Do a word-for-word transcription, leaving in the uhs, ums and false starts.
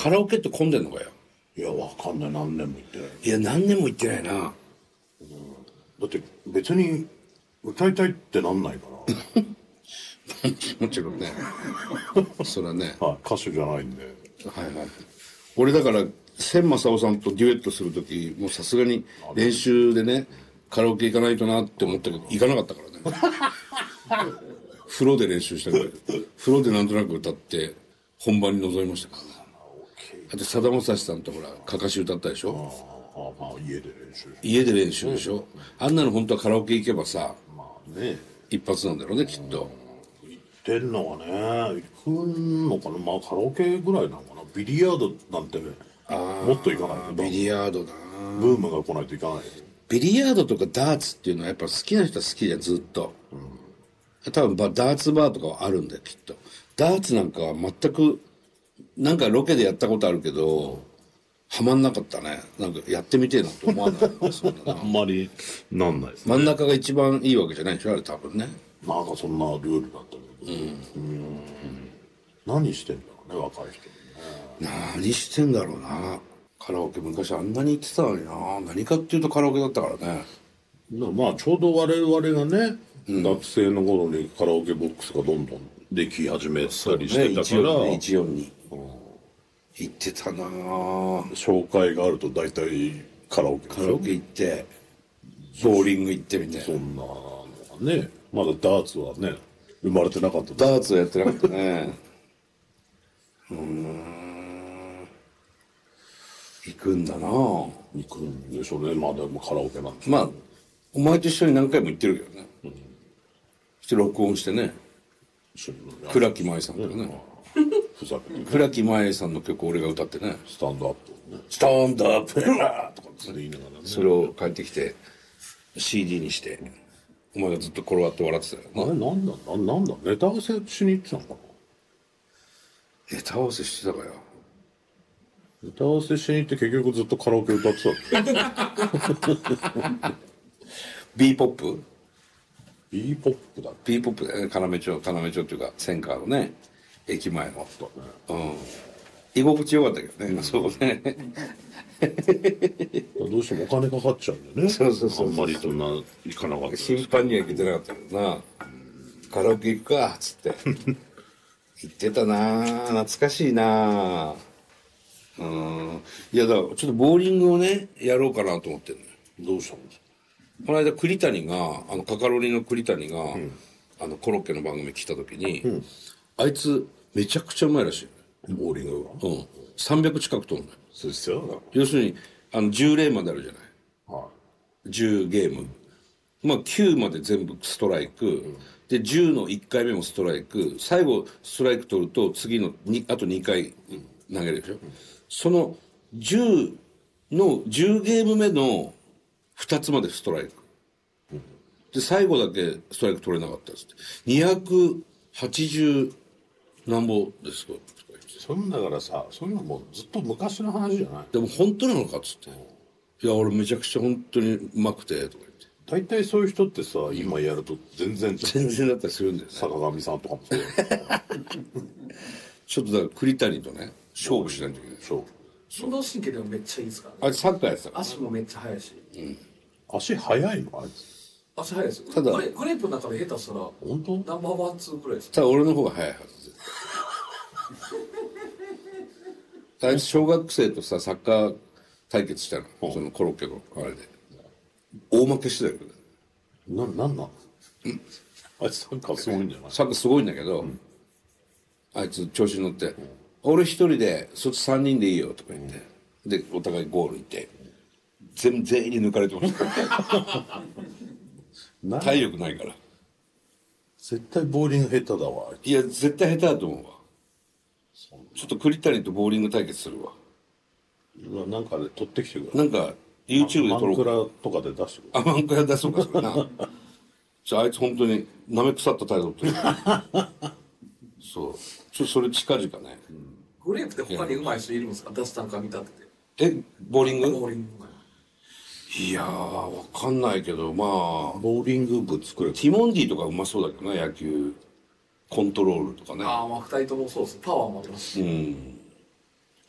カラオケって混んでんのかよ。 いや、わかんない。何年も行ってない。 いや、何年も行ってないな。 だって別に歌いたいってなんないからもちろんね。それはね。 はい、歌手じゃないんで。 はいはい。俺だから千正夫さんとデュエットする時もうさすがに練習でねカラオケ行かないとなって思ったけど行かなかったからね。風呂で練習したから風呂でなんとなく歌って本番に臨みましたからね。だってさだまさしさんとほらかかし歌ったでしょ。 ああ、まあ家で練習家で練習でしょ、うん、あんなの本当はカラオケ行けばさ、 まあね、 一発なんだろうねきっと。 行ってんのはね行くのかな。まあカラオケぐらいなのかな。ビリヤードなんてねもっと行かないと。 ビリヤードだな。 ブームが来ないといかない。 ビリヤードとかダーツっていうのはやっぱ好きな人は好きじゃんずっと、うん、多分ダーツバーとかはあるんだよきっと。ダーツなんかは全くなんかロケでやったことあるけどはまんなかったね。なんかやってみてえなと思わないそんなあんまりなんないですね。 真ん中が一番いいわけじゃないでしょあれ多分ね。 なんかそんなルールだったけど、うん、うん何してんだろうね若い人ね。 何してんだろうな。カラオケ昔あんなに行ってたのにな。何かっていうとカラオケだったからね。 まあちょうど我々がね、うん、学生の頃にカラオケボックスがどんどんでき始めたりしてたから、 ね、いちよんに、うん、行ってたな。 紹介があると大体カラオケカラオケ行ってボーリング行ってみたいな。 そんなのがねまだダーツはね生まれてなかった。 ダーツはやってなかったね。うーん行くんだな。行くんでしょうね。まあでもカラオケなんでまあお前と一緒に何回も行ってるけどね、うん、そして録音してね倉木麻衣さんとかね、 ふざけて倉木麻衣さんの曲を俺が歌ってねスタンドアップ、ね、 スタンドアップとかって言いながらねそれを帰ってきて シーディー にしてお前がずっと転がって笑ってたよ。 あれなんだな、なんだネタ合わせしに行ってたのかな。 ネタ合わせしてたかよ。 ネタ合わせしに行って結局ずっとカラオケ歌ってた B ポップ B ポップだ B ポップだよね。要町要町っていうかセンカーのね駅前の、ね、うん居心地よかったけどね、うん、そうねどうしてもお金かかっちゃうんだよね。 そうそうそうあんまりそんな行かなかった頻繁には行けてなかったけどな、うん、カラオケ行くかっつって行ってたな。懐かしいな。うんいやだからちょっとボーリングをねやろうかなと思ってるのよ。 どうしたんですか。 この間栗谷があのカカロニの栗谷が、うん、あのコロッケの番組来た時に、うん、あいつめちゃくちゃうまいらしいボーリングが、 うん、さんびゃく近く飛んだよ。 そうですよ。 要するにあのじゅうレーンまであるじゃない、はい、じゅうゲームまあきゅうまで全部ストライク、うん、でじゅうのいっかいめもストライク最後ストライク取ると次のにあとにかい投げるでしょ、うん、そのじゅうのじゅうゲーム目のふたつまでストライク、うん、で最後だけストライク取れなかったっつってにひゃくはちじゅうなんぼですか。 そんだからさそういうのもずっと昔の話じゃない。 でも本当なのかっつって、いや俺めちゃくちゃ本当にうまくてとか言って。 大体そういう人ってさ今やると全然全然だったりするんだよね。 坂上さんとかもそうちょっとだから栗谷とね勝負しないといけない。 勝負運動神経でもめっちゃいいですから、ね、 あれサッカーやってたから足もめっちゃ速いし、 うん、 足速いのあいつ。 足速いですよ。 ただグレグレープの中で下手したら本当ナンバーワンツーくらいです。 ただ俺の方が速いはずあいつ小学生とさサッカー対決したの、うん、そのコロッケのあれで大負けしてたよ。 な、なんなん、うん、あいつサッカーすごいんじゃない。 サッカーすごいんだけど、うん、あいつ調子に乗って、うん、俺一人でそっちさんにんでいいよとか言って、うん、でお互いゴール行って全全員に抜かれてました体力ないから絶対ボーリング下手だわ。 いや絶対下手だと思うわ。ちょっと栗谷とボーリング対決するわ。 なんかで撮ってきてくれ。 なんか YouTube で撮ろうか。 マンクラとかで出してくれ。 あ、マンクラ出そうかそれなじゃああいつ本当になめ腐った態度取ってるそうちょっとそれ近々ね、うん、 グレープって他に上手い人いるんですか。ダスタンカー見立てて。 えボーリングボーリングいやーわかんないけどまあボーリング部作れば。 ティモンディとかうまそうだけどな野球コントロールとかね。 ああまあふたりともそうです。パワーもありますし、 うん